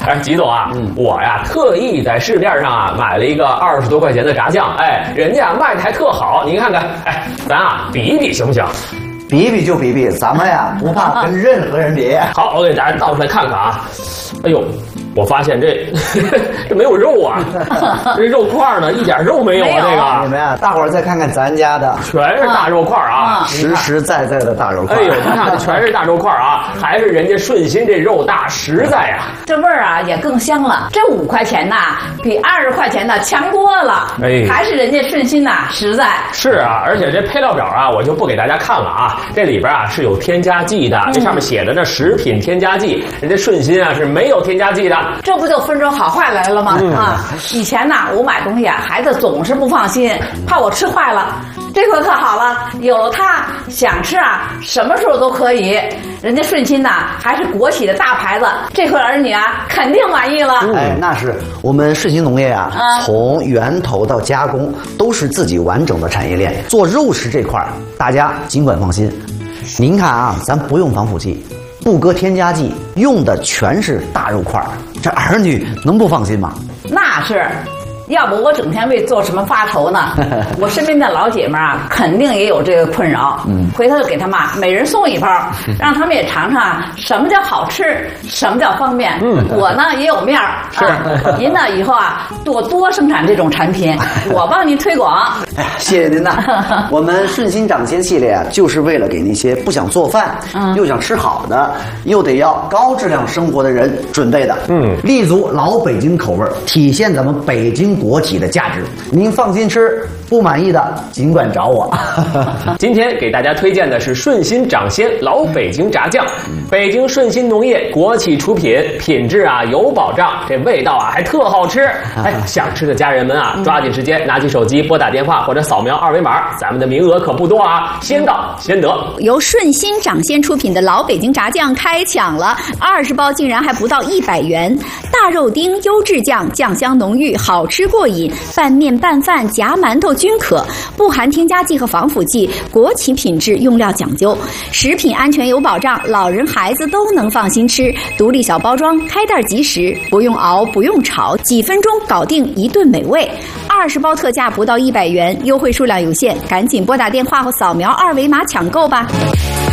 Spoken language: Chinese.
哎，吉总啊，我呀特意在市面上啊买了一个20多块钱的炸酱，哎，人家卖的还特好，您看看，哎，咱啊比一比行不行？ 比比就比比，咱们呀不怕跟任何人比。 好，我给大家倒出来看看啊。哎呦，我发现这没有肉啊，这肉块呢一点肉没有啊，这个。 你们呀，大伙儿再看看咱家的， 全是大肉块啊， 实实在在的大肉块。 哎呦，你看这全是大肉块啊，还是人家顺心这肉大实在呀。 这味儿啊也更香了。这5块钱呐，比20块钱的强多了。 哎， 还是人家顺心呐，实在。 是啊，而且这配料表啊，我就不给大家看了啊，这里边啊是有添加剂的，这上面写的呢食品添加剂，人家顺心啊是没有添加剂的。 这不就分出好坏来了吗？以前呐，我买东西啊，孩子总是不放心，怕我吃坏了。这回可好了，有了它，想吃啊，什么时候都可以。人家顺心呐，还是国企的大牌子，这回儿女啊，肯定满意了。 哎，那是我们顺心农业啊，从源头到加工都是自己完整的产业链。做肉食这块，大家尽管放心。您看啊，咱不用防腐剂，不搁添加剂，用的全是大肉块，这儿女能不放心吗？ 那是。要不我整天为做什么发愁呢？我身边的老姐们啊，肯定也有这个困扰。回头就给他们每人送1包，让他们也尝尝什么叫好吃，什么叫方便。我呢也有面儿，是您呢以后啊多生产这种产品，我帮您推广。 哎呀，谢谢您呐！我们顺心掌鲜系列啊，就是为了给那些不想做饭，又想吃好的，又得要高质量生活的人准备的。立足老北京口味，体现咱们北京国企的价值。您放心吃，不满意的尽管找我。 今天给大家推荐的是顺心掌鲜老北京炸酱，北京顺心农业国企出品，品质啊有保障，这味道啊还特好吃。哎，想吃的家人们啊，抓紧时间拿起手机拨打电话或者扫描2维码，咱们的名额可不多啊，先到先得。 由顺心掌鲜出品的老北京炸酱开抢了，20包竟然还不到100元。大肉丁优质酱，酱香浓郁，好吃过瘾，拌面拌饭夹馒头均可，不含添加剂和防腐剂，国企品质，用料讲究，食品安全有保障，老人孩子都能放心吃。独立小包装，开袋即食，不用熬不用炒，几分钟搞定一顿美味。20包特价不到100元，优惠数量有限，赶紧拨打电话或扫描2维码抢购吧。